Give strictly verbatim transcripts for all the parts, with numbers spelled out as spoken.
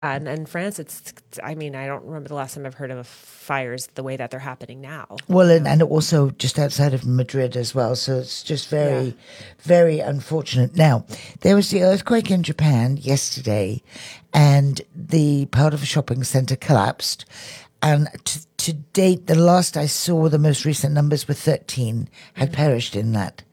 And in France, it's, I mean, I don't remember the last time I've heard of fires the way that they're happening now. Well, you and, know? and also just outside of Madrid as well. So it's just Yeah. very, very unfortunate. Now, there was the earthquake in Japan yesterday, and the part of a shopping center collapsed. And to, to date, the last I saw, the most recent numbers were thirteen had Mm-hmm. perished in that.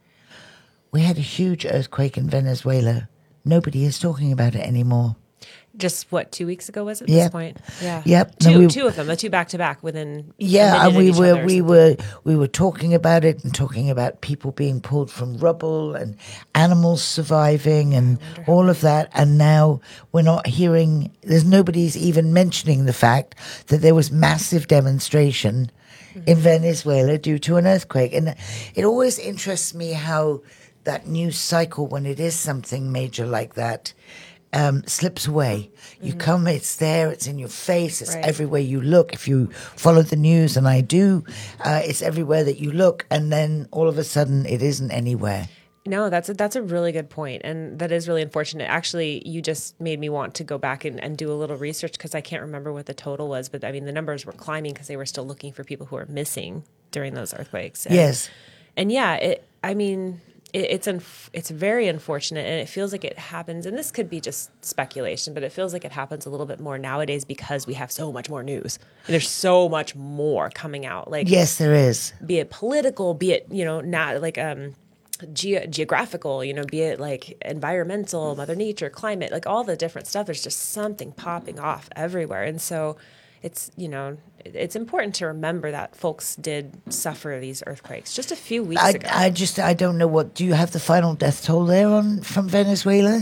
We had a huge earthquake in Venezuela. Nobody is talking about it anymore. Just what, two weeks ago was it? At Yep. this point, yeah, Yep. No, two, we- two of them, the two back to back within a Yeah, minute and of we each were other or we something. were we were talking about it and talking about people being pulled from rubble and animals surviving and wonder how all of that. And now we're not hearing. There's nobody's even mentioning the fact that there was massive demonstration Mm-hmm. in Venezuela due to an earthquake. And it always interests me how that news cycle, when it is something major like that, um, slips away. You come, it's there, it's in your face, it's Right. everywhere you look. If you follow the news, and I do, uh, it's everywhere that you look, and then all of a sudden it isn't anywhere. No, that's a, that's a really good point, and that is really unfortunate. Actually, you just made me want to go back and, and do a little research because I can't remember what the total was, but I mean the numbers were climbing because they were still looking for people who were missing during those earthquakes. And, Yes. and yeah, it. I mean, it, it's unf- it's very unfortunate, and it feels like it happens. And this could be just speculation, but it feels like it happens a little bit more nowadays because we have so much more news. And there's so much more coming out. Like Yes, there is. be it political, be it, you know, not like um ge- geographical, you know, be it like environmental, mother nature, climate, like all the different stuff. There's just something popping off everywhere. And so it's, you know, it- it's important to remember that folks did suffer these earthquakes just a few weeks I, ago. I just, I don't know what, do you have the final death toll there on from Venezuela?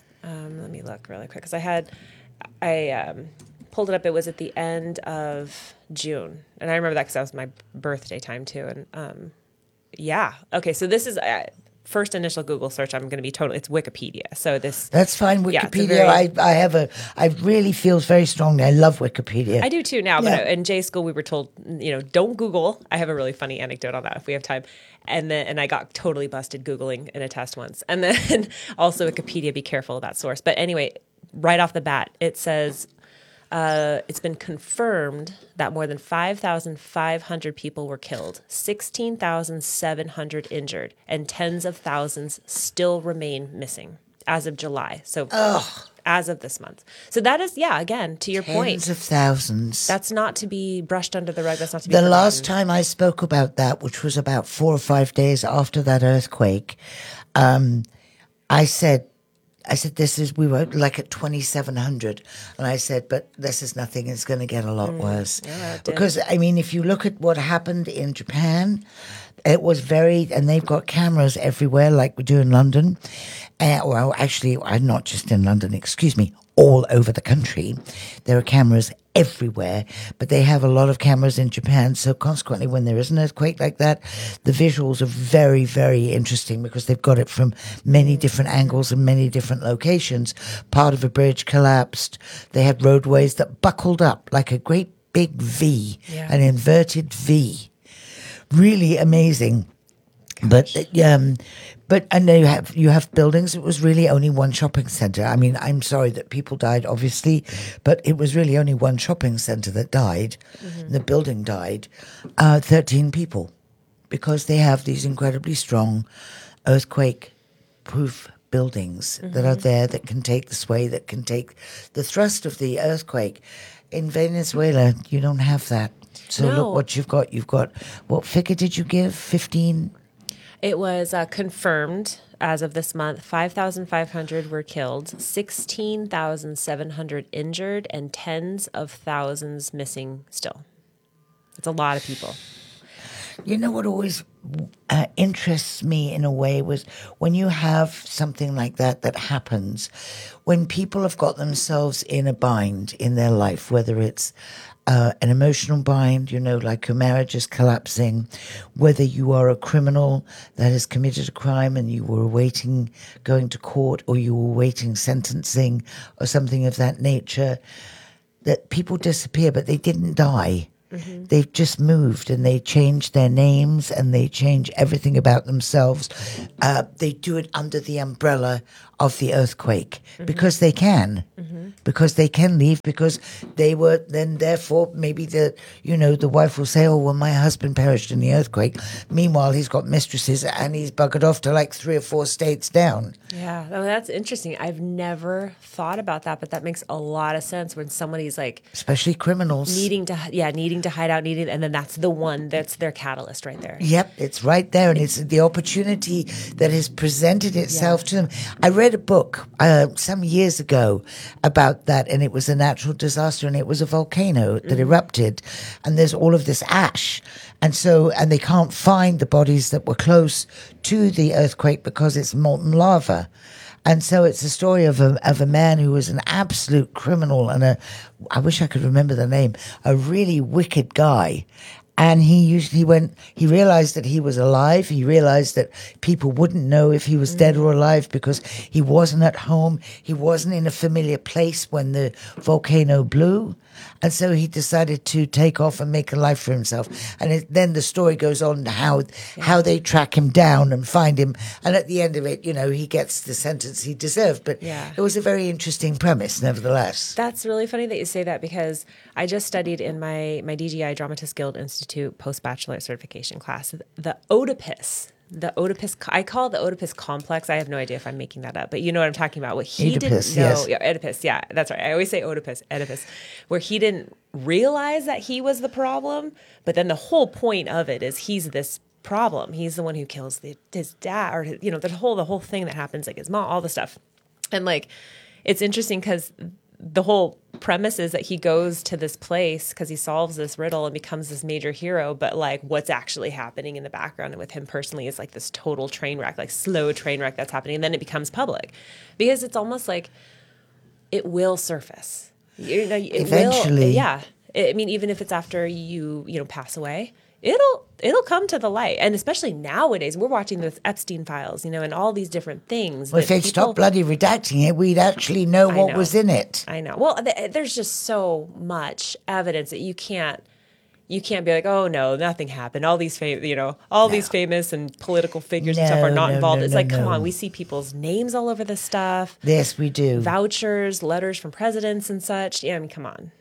Um, let me look really quick because I had, I um, pulled it up. It was at the end of June. And I remember that because that was my birthday time too. And um, yeah. Okay. So this is uh, first initial Google search. I'm going to be totally, it's Wikipedia. So this, That's fine. Yeah, it's a Wikipedia, very- I, I have a, I really feel very strongly. I love Wikipedia. I do too now, Yeah. but in J school we were told, you know, don't Google. I have a really funny anecdote on that if we have time. And then, and I got totally busted Googling in a test once. And then also Wikipedia, be careful of that source. But anyway, right off the bat, it says, uh, it's been confirmed that more than five thousand five hundred people were killed, sixteen thousand seven hundred injured, and tens of thousands still remain missing as of July. So as of this month. So that is, yeah, again, to your Tens point, of thousands. that's not to be brushed under the rug. That's not to be The forgotten. last time I spoke about that, which was about four or five days after that earthquake, um, I said, I said, this is, we were like at twenty-seven hundred. And I said, but this is nothing. It's going to get a lot worse. Yeah, it did. Because, I mean, if you look at what happened in Japan, it was very, and they've got cameras everywhere like we do in London. Uh, well, actually, uh, not just in London, excuse me, all over the country. There are cameras everywhere, but they have a lot of cameras in Japan. So consequently, when there is an earthquake like that, the visuals are very, very interesting because they've got it from many different angles and many different locations. Part of a bridge collapsed. They had roadways that buckled up like a great big V, Yeah. an inverted V. Really amazing. But um, but and then you have you have buildings. It was really only one shopping center. I mean, I'm sorry that people died, obviously, but it was really only one shopping center that died. The building died. Uh, Thirteen people, because they have these incredibly strong earthquake-proof buildings that are there that can take the sway, that can take the thrust of the earthquake. In Venezuela, you don't have that. So No. look what you've got. You've got, what figure did you give? fifteen? It was uh, confirmed as of this month, five thousand five hundred were killed, sixteen thousand seven hundred injured, and tens of thousands missing still. It's a lot of people. You know what always uh, interests me in a way was when you have something like that that happens, when people have got themselves in a bind in their life, whether it's uh, an emotional bind, you know, like your marriage is collapsing, whether you are a criminal that has committed a crime and you were awaiting going to court or you were awaiting sentencing or something of that nature, that people disappear, but they didn't die. Mm-hmm. They've just moved and they change their names and they change everything about themselves. Uh, they do it under the umbrella of the earthquake mm-hmm. because they can, mm-hmm. because they can leave, because they were then therefore maybe the, you know, the wife will say, oh, well, my husband perished in the earthquake. Meanwhile, he's got mistresses and he's buggered off to like three or four states down. Yeah, well, that's interesting. I've never thought about that, but that makes a lot of sense when somebody's like, especially criminals needing to, yeah, needing to hide out, needing, and then that's the one that's their catalyst right there. Yep, it's right there, and it's the opportunity that has presented itself yeah. to them. I read a book uh, some years ago about that, and it was a natural disaster, and it was a volcano that mm-hmm. erupted, and there's all of this ash, and so and they can't find the bodies that were close to the earthquake because it's molten lava. And so it's a story of a of a man who was an absolute criminal and a, I wish I could remember the name, a really wicked guy. And he usually went, he realized that he was alive. He realized that people wouldn't know if he was mm. dead or alive because he wasn't at home. He wasn't in a familiar place when the volcano blew. And so he decided to take off and make a life for himself. And it, then the story goes on to how, yeah. how they track him down and find him. And at the end of it, you know, he gets the sentence he deserved. But yeah. it was a very interesting premise, nevertheless. That's really funny that you say that because I just studied in my, my D G I Dramatist Guild Institute post-bachelor certification class, the Oedipus. The Oedipus, I call it the Oedipus complex. I have no idea if I'm making that up, but you know what I'm talking about. What he Oedipus, didn't know, yes. yeah, Oedipus, yeah, that's right. I always say Oedipus, Oedipus, where he didn't realize that he was the problem, but then the whole point of it is he's this problem. He's the one who kills the, his dad, or his, you know, the whole the whole thing that happens, like his mom, all the stuff, and like it's interesting because the whole premise is that he goes to this place because he solves this riddle and becomes this major hero, but like what's actually happening in the background and with him personally is like this total train wreck, like slow train wreck that's happening, and then it becomes public because it's almost like it will surface. You know, it eventually, will, yeah. I mean, even if it's after you, you know, pass away, it'll it'll come to the light. And especially nowadays, we're watching the Epstein files, you know, and all these different things. Well, if they'd stopped bloody redacting it, we'd actually know what know. was in it. I know. Well, th- there's just so much evidence that you can't you can't be like, oh no, nothing happened. All these fam- you know, all no. these famous and political figures no, and stuff are not no, involved. No, it's no, like, no. come on, we see people's names all over this stuff. Yes, we do. Vouchers, letters from presidents and such. Yeah, I mean, come on.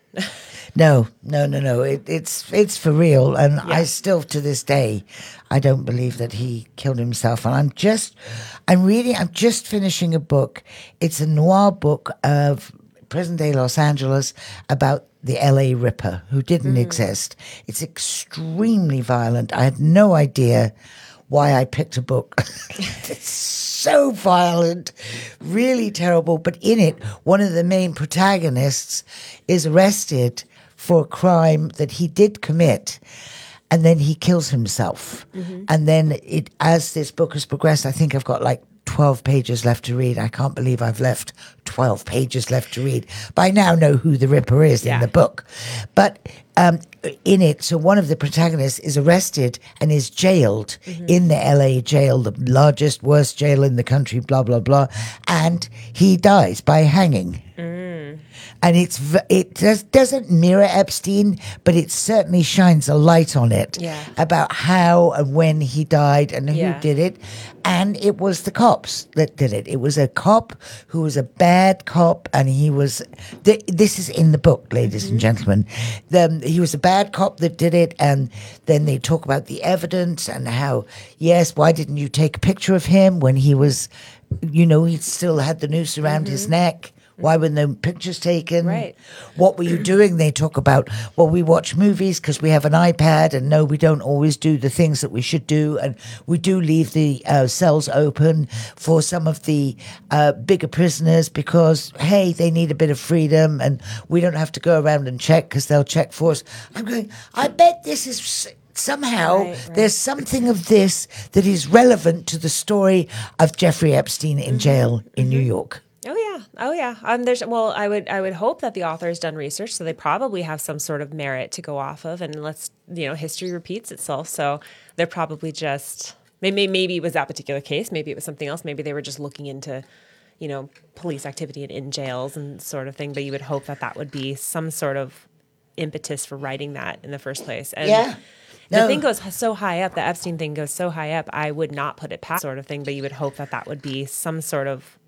No, no, no, no. It, it's it's for real, and yeah. I still, to this day, I don't believe that he killed himself. And I'm just, I'm reading, I'm just finishing a book. It's a noir book of present day Los Angeles about the L A Ripper, who didn't mm. exist. It's extremely violent. I had no idea why I picked a book. It's so violent, really terrible. But in it, one of the main protagonists is arrested for a crime that he did commit, and then he kills himself. Mm-hmm. And then it, as this book has progressed, I think I've got like twelve pages left to read. I can't believe I've left twelve pages left to read. But I now know who the Ripper is yeah. in the book. But um, in it, so one of the protagonists is arrested and is jailed mm-hmm. in the L A jail, the largest, worst jail in the country, blah, blah, blah. And he dies by hanging. Mm. And it's it does, doesn't mirror Epstein, but it certainly shines a light on it yeah. about how and when he died and who yeah. did it. And it was the cops that did it. It was a cop who was a bad cop, and he was. Th- this is in the book, ladies mm-hmm. and gentlemen. The, he was a bad cop that did it, and then they talk about the evidence and how, yes, why didn't you take a picture of him when he was, you know, he still had the noose around mm-hmm. his neck? Why were no pictures taken? Right. What were you doing? They talk about, well, we watch movies because we have an iPad, and no, we don't always do the things that we should do. And we do leave the uh, cells open for some of the uh, bigger prisoners because, hey, they need a bit of freedom, and we don't have to go around and check because they'll check for us. I'm going, I bet this is... Somehow, right, right. there's something of this that is relevant to the story of Jeffrey Epstein in mm-hmm. jail in mm-hmm. New York. Oh yeah, oh yeah. Um, there's well, I would I would hope that the author has done research, so they probably have some sort of merit to go off of. And let's you know, history repeats itself, so they're probably just maybe maybe it was that particular case, maybe it was something else, maybe they were just looking into, you know, police activity in, in jails and sort of thing. But you would hope that that would be some sort of impetus for writing that in the first place. And yeah. The no. thing goes so high up, the Epstein thing goes so high up, I would not put it past sort of thing, but you would hope that that would be some sort of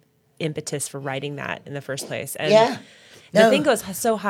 impetus for writing that in the first place. And Yeah. the No. thing goes so high.